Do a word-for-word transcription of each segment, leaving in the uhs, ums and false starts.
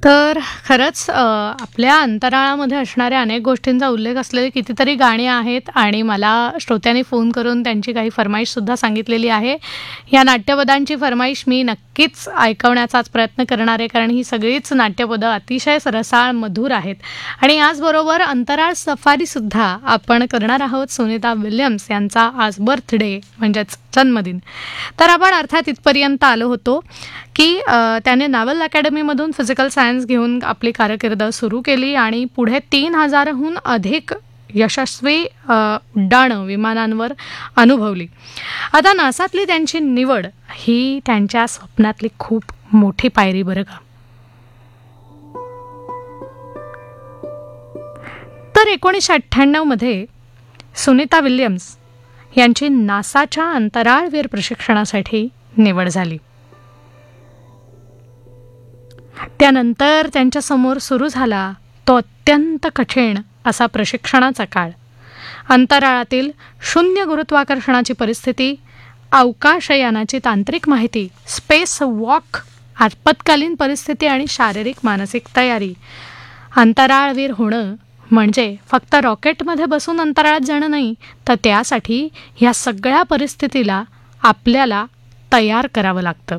तर खरंच अ, आपल्या अंतराळामध्ये असणाऱ्या अनेक गोष्टींचा उल्लेख असलेली कितीतरी गाणी आहेत आणि मला श्रोत्यांनी फोन करून त्यांची काही फरमाईशसुद्धा सांगितलेली आहे. या नाट्यपदांची फरमाईश मी नक्कीच ऐकवण्याचाच प्रयत्न करणार आहे, कारण ही सगळीच नाट्यपदं अतिशय रसाळ मधुर आहेत. आणि याचबरोबर अंतराळ सफारीसुद्धा आपण करणार आहोत. सुनीता विल्यम्स यांचा आज बर्थडे म्हणजेच जन्मदिन. तर आपण अर्थात इथपर्यंत आलो होतो की अ, त्याने नॅव्हल अकॅडमीमधून फिजिकल सायन्स घेऊन आपली कारकीर्द सुरू केली आणि पुढे तीन हजारहून अधिक यशस्वी अ, उड्डाणं विमानांवर अनुभवली. आता नासातली त्यांची निवड ही त्यांच्या स्वप्नातली खूप मोठी पायरी बरं का. तर एकोणीसशे अठ्ठ्याण्णवमध्ये सुनीता विल्यम्स यांची नासाच्या अंतराळवीर प्रशिक्षणासाठी निवड झाली. त्यानंतर त्यांच्यासमोर सुरू झाला तो अत्यंत कठीण असा प्रशिक्षणाचा काळ. अंतराळातील शून्य गुरुत्वाकर्षणाची परिस्थिती, अवकाशयानाची तांत्रिक माहिती, स्पेस वॉक, आपत्कालीन परिस्थिती आणि शारीरिक मानसिक तयारी. अंतराळवीर होणं म्हणजे फक्त रॉकेटमध्ये बसून अंतराळात जाणं नाही, तर त्यासाठी ह्या सगळ्या परिस्थितीला आपल्याला तयार करावं लागतं.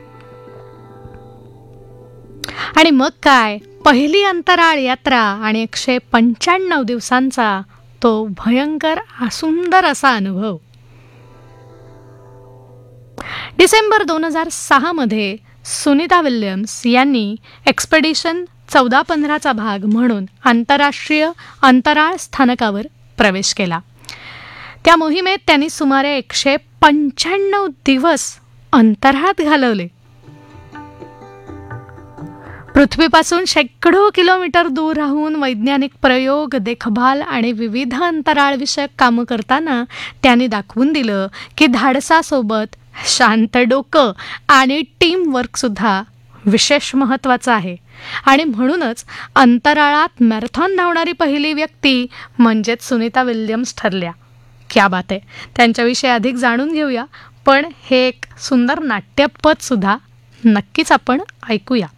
आणि मग काय, पहिली अंतराळ यात्रा आणि एकशे पंच्याण्णव दिवसांचा तो भयंकर सुंदर असा अनुभव. डिसेंबर दोन हजार सहा मध्ये सुनीता विल्यम्स यांनी एक्सपेडिशन चौदा पंधराचा भाग म्हणून आंतरराष्ट्रीय अंतराळ स्थानकावर प्रवेश केला. त्या मोहिमेत त्यांनी सुमारे एकशे पंच्याण्णव दिवस अंतराळात घालवले. पृथ्वीपासून शेकडो किलोमीटर दूर राहून वैज्ञानिक प्रयोग, देखभाल आणि विविध अंतराळविषयक कामं करताना त्यांनी दाखवून दिलं की धाडसासोबत शांत डोकं आणि टीमवर्कसुद्धा विशेष महत्त्वाचं आहे. आणि म्हणूनच अंतराळात मॅरेथॉन धावणारी पहिली व्यक्ती म्हणजेच सुनीता विल्यम्स ठरल्या. क्या बात आहे. त्यांच्याविषयी अधिक जाणून घेऊया, पण हे एक सुंदर नाट्यपदसुद्धा नक्कीच आपण ऐकूया.